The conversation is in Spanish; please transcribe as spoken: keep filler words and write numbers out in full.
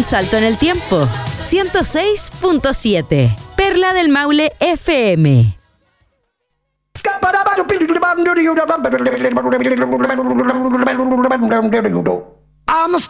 un salto en el tiempo. ciento seis punto siete. Perla del Maule F M. I'm a